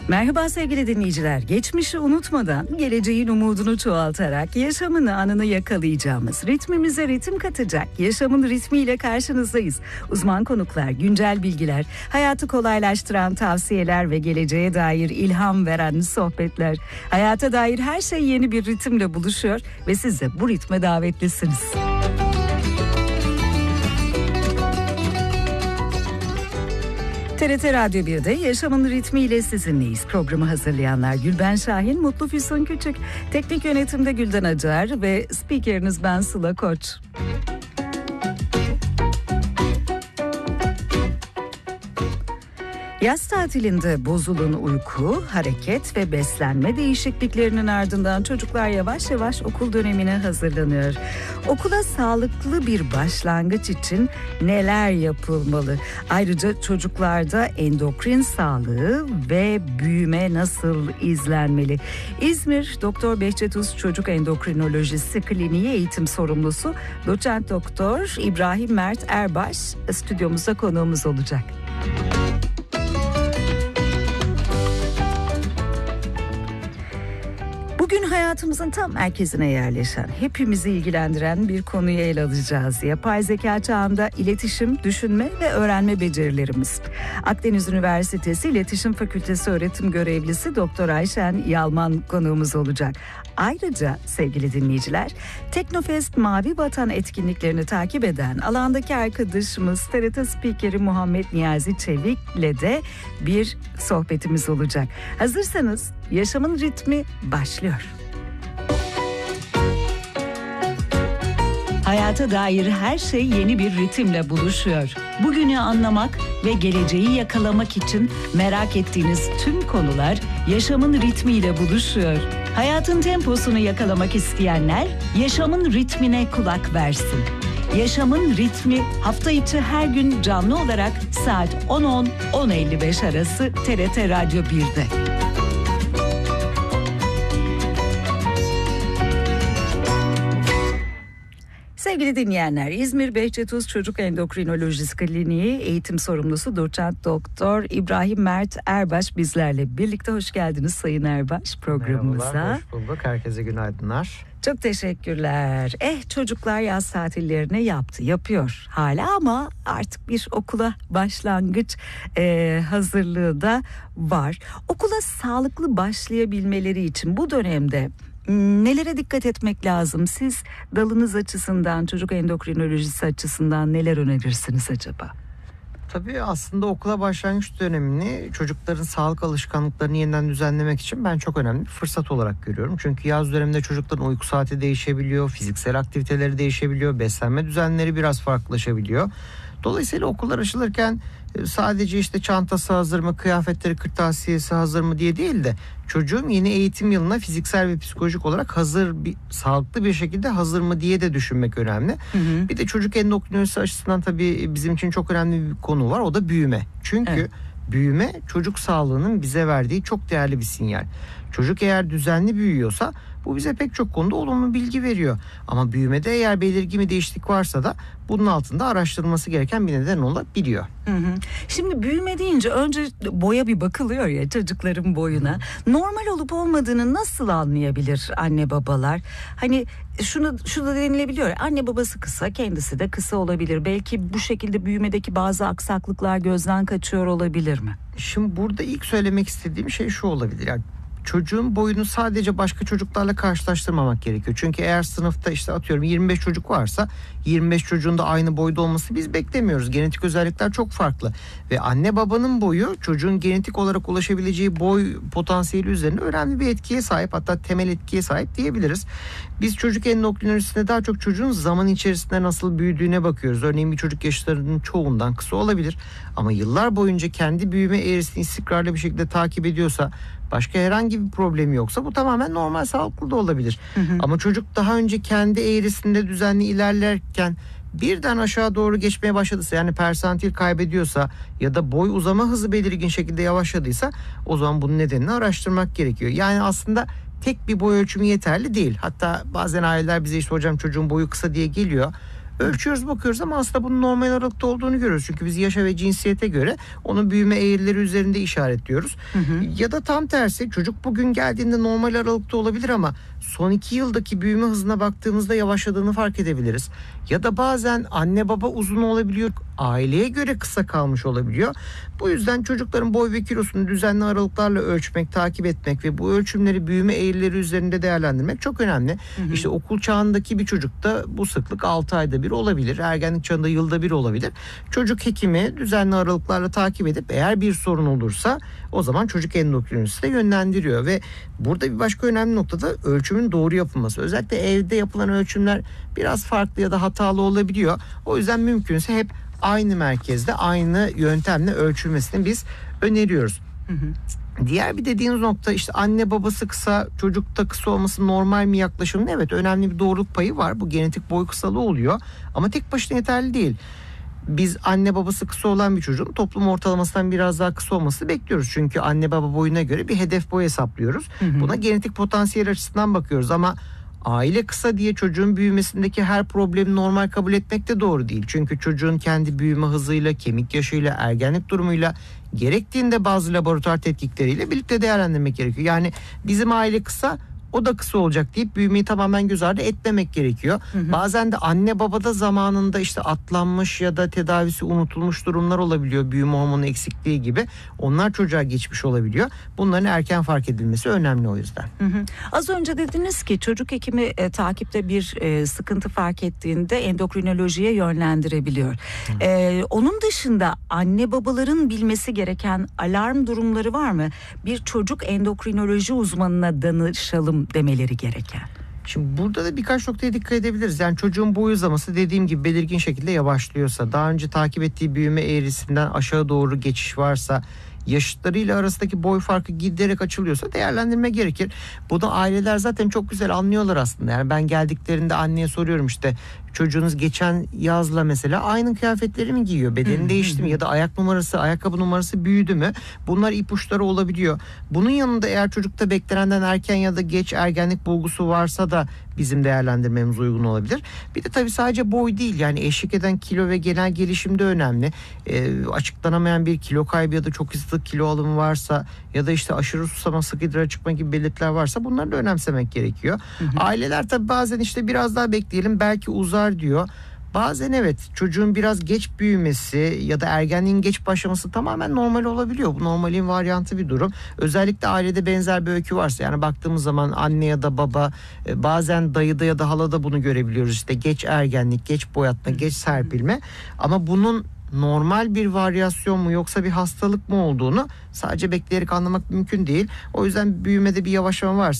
Merhaba sevgili dinleyiciler. Geçmişi unutmadan, geleceğin umudunu çoğaltarak, yaşamın anını yakalayacağımız, ritmimize ritim katacak, yaşamın ritmiyle karşınızdayız. Uzman konuklar, güncel bilgiler, hayatı kolaylaştıran tavsiyeler ve geleceğe dair ilham veren sohbetler. Hayata dair her şey yeni bir ritimle buluşuyor ve siz de bu ritme davetlisiniz. TRT Radyo 1'de Yaşamın Ritmiyle sizinleyiz. Programı hazırlayanlar Gülben Şahin, Mutlu Füsun Küçük, teknik yönetimde Gülden Acar ve spikeriniz ben Sıla Koç. Yaz tatilinde bozulan uyku, hareket ve beslenme değişikliklerinin ardından çocuklar yavaş yavaş okul dönemine hazırlanıyor. Okula sağlıklı bir başlangıç için neler yapılmalı? Ayrıca çocuklarda endokrin sağlığı ve büyüme nasıl izlenmeli? İzmir Doktor Behçet Uz Çocuk Endokrinolojisi Kliniği Eğitim Sorumlusu Doçent Doktor İbrahim Mert Erbaş stüdyomuzda konuğumuz olacak. Bugün hayatımızın tam merkezine yerleşen, hepimizi ilgilendiren bir konuyu ele alacağız. Yapay zeka çağında iletişim, düşünme ve öğrenme becerilerimiz. Akdeniz Üniversitesi İletişim Fakültesi öğretim görevlisi Doktor Ayşen Yalman konuğumuz olacak. Ayrıca sevgili dinleyiciler, Teknofest Mavi Vatan etkinliklerini takip eden alandaki arkadaşımız TRT spikeri Muhammed Niyazi Çevik'le de bir sohbetimiz olacak. Hazırsanız Yaşamın Ritmi başlıyor. Hayata dair her şey yeni bir ritimle buluşuyor. Bugünü anlamak ve geleceği yakalamak için merak ettiğiniz tüm konular yaşamın ritmiyle buluşuyor. Hayatın temposunu yakalamak isteyenler yaşamın ritmine kulak versin. Yaşamın ritmi hafta içi her gün canlı olarak saat 10.10-10.55 arası TRT Radyo 1'de. Sevgili dinleyenler, İzmir Behçet Uz Çocuk Endokrinolojisi Kliniği Eğitim Sorumlusu Doçent Doktor İbrahim Mert Erbaş bizlerle birlikte. Hoş geldiniz Sayın Erbaş programımıza. Merhabalar, hoş bulduk. Herkese günaydınlar. Çok teşekkürler. Çocuklar yaz tatillerini yapıyor hala ama artık bir okula başlangıç hazırlığı da var. Okula sağlıklı başlayabilmeleri için bu dönemde nelere dikkat etmek lazım? Siz dalınız açısından, çocuk endokrinolojisi açısından neler önerirsiniz acaba? Tabii aslında okula başlangıç dönemini çocukların sağlık alışkanlıklarını yeniden düzenlemek için ben çok önemli bir fırsat olarak görüyorum. Çünkü yaz döneminde çocukların uyku saati değişebiliyor, fiziksel aktiviteleri değişebiliyor, beslenme düzenleri biraz farklılaşabiliyor. Dolayısıyla okullar açılırken sadece işte çantası hazır mı, kıyafetleri, kırtasiyesi hazır mı diye değil de çocuğum yeni eğitim yılına fiziksel ve psikolojik olarak hazır, sağlıklı bir şekilde hazır mı diye de düşünmek önemli. Hı hı. Bir de çocuk endokrinolojisi açısından tabii bizim için çok önemli bir konu var, o da büyüme. Çünkü büyüme çocuk sağlığının bize verdiği çok değerli bir sinyal. Çocuk eğer düzenli büyüyorsa bu bize pek çok konuda olumlu bilgi veriyor. Ama büyümede eğer belirgin bir değişiklik varsa da bunun altında araştırılması gereken bir neden olabiliyor. Hı hı. Şimdi büyüme deyince önce boya bir bakılıyor ya, çocukların boyuna. Normal olup olmadığını nasıl anlayabilir anne babalar? Hani şunu da denilebiliyor. Anne babası kısa, kendisi de kısa olabilir. Belki bu şekilde büyümedeki bazı aksaklıklar gözden kaçıyor olabilir mi? Şimdi burada ilk söylemek istediğim şey şu olabilir. Yani çocuğun boyunu sadece başka çocuklarla karşılaştırmamak gerekiyor. Çünkü eğer sınıfta işte atıyorum 25 çocuk varsa 25 çocuğun da aynı boyda olması biz beklemiyoruz. Genetik özellikler çok farklı. Ve anne babanın boyu çocuğun genetik olarak ulaşabileceği boy potansiyeli üzerine önemli bir etkiye sahip, hatta temel etkiye sahip diyebiliriz. Biz çocuk endokrinolojisinde daha çok çocuğun zaman içerisinde nasıl büyüdüğüne bakıyoruz. Örneğin bir çocuk yaşlarının çoğundan kısa olabilir ama yıllar boyunca kendi büyüme eğrisini istikrarlı bir şekilde takip ediyorsa, başka herhangi bir problemi yoksa bu tamamen normal, sağlıklı da olabilir. Hı hı. Ama çocuk daha önce kendi eğrisinde düzenli ilerlerken birden aşağı doğru geçmeye başladıysa, yani persantil kaybediyorsa ya da boy uzama hızı belirgin şekilde yavaşladıysa, o zaman bunun nedenini araştırmak gerekiyor. Yani aslında tek bir boy ölçümü yeterli değil. Hatta bazen aileler bize işte hocam çocuğun boyu kısa diye geliyor. Ölçüyoruz, bakıyoruz ama aslında bunun normal aralıkta olduğunu görüyoruz. Çünkü biz yaşa ve cinsiyete göre onun büyüme eğrileri üzerinde işaretliyoruz. Ya da tam tersi, çocuk bugün geldiğinde normal aralıkta olabilir ama son 2 yıldaki büyüme hızına baktığımızda yavaşladığını fark edebiliriz. Ya da bazen anne baba uzun olabiliyor, aileye göre kısa kalmış olabiliyor. Bu yüzden çocukların boy ve kilosunu düzenli aralıklarla ölçmek, takip etmek ve bu ölçümleri büyüme eğrileri üzerinde değerlendirmek çok önemli. İşte okul çağındaki bir çocukta bu sıklık 6 ayda bir olabilir. Ergenlik çağında yılda bir olabilir. Çocuk hekimi düzenli aralıklarla takip edip eğer bir sorun olursa o zaman çocuk endokrinolojisi de yönlendiriyor ve burada bir başka önemli nokta da ölçümün doğru yapılması. Özellikle evde yapılan ölçümler biraz farklı ya da hatalı olabiliyor. O yüzden mümkünse hep aynı merkezde, aynı yöntemle ölçülmesini biz öneriyoruz. Diğer bir dediğiniz nokta, işte anne babası kısa, çocukta kısa olması normal mi yaklaşımın? Evet, önemli bir doğruluk payı var. Bu genetik boy kısalığı oluyor ama tek başına yeterli değil. Biz anne babası kısa olan bir çocuğun toplum ortalamasından biraz daha kısa olmasını bekliyoruz. Çünkü anne baba boyuna göre bir hedef boy hesaplıyoruz. Buna genetik potansiyel açısından bakıyoruz ama aile kısa diye çocuğun büyümesindeki her problemi normal kabul etmek de doğru değil. Çünkü çocuğun kendi büyüme hızıyla, kemik yaşıyla, ergenlik durumuyla, gerektiğinde bazı laboratuvar tetkikleriyle birlikte değerlendirmek gerekiyor. Yani bizim aile kısa, o da kısa olacak deyip büyümeyi tamamen göz ardı etmemek gerekiyor. Bazen de anne babada zamanında işte atlanmış ya da tedavisi unutulmuş durumlar olabiliyor. Büyüme hormonu eksikliği gibi. Onlar çocuğa geçmiş olabiliyor. Bunların erken fark edilmesi önemli o yüzden. Az önce dediniz ki çocuk hekimi takipte bir sıkıntı fark ettiğinde endokrinolojiye yönlendirebiliyor. Onun dışında anne babaların bilmesi gereken alarm durumları var mı? Bir çocuk endokrinoloji uzmanına danışalım demeleri gereken. Şimdi burada da birkaç noktaya dikkat edebiliriz. Yani çocuğun boy uzaması dediğim gibi belirgin şekilde yavaşlıyorsa, daha önce takip ettiği büyüme eğrisinden aşağı doğru geçiş varsa, yaşıtlarıyla arasındaki boy farkı giderek açılıyorsa değerlendirme gerekir. Bunu aileler zaten çok güzel anlıyorlar aslında. Yani ben geldiklerinde anneye soruyorum, işte çocuğunuz geçen yazla mesela aynı kıyafetleri mi giyiyor? Bedeni değişti mi? Ya da ayak numarası, ayakkabı numarası büyüdü mü? Bunlar ipuçları olabiliyor. Bunun yanında eğer çocukta beklenenden erken ya da geç ergenlik bulgusu varsa da bizim değerlendirmemiz uygun olabilir. Bir de tabii sadece boy değil, yani eşlik eden kilo ve genel gelişim de önemli. Açıklanamayan bir kilo kaybı ya da çok hızlı kilo alımı varsa ya da işte aşırı susama, sık idrar çıkma gibi belirtiler varsa bunları da önemsemek gerekiyor. Aileler tabii bazen işte biraz daha bekleyelim belki uzar diyor. Bazen evet, çocuğun biraz geç büyümesi ya da ergenliğin geç başlaması tamamen normal olabiliyor. Bu normalin varyantı bir durum. Özellikle ailede benzer bir öykü varsa, yani baktığımız zaman anne ya da baba, bazen dayıda ya da halada bunu görebiliyoruz. İşte geç ergenlik, geç boyatma, geç serpilme, ama bunun normal bir varyasyon mu yoksa bir hastalık mı olduğunu sadece bekleyerek anlamak mümkün değil. O yüzden büyümede bir yavaşlama varsa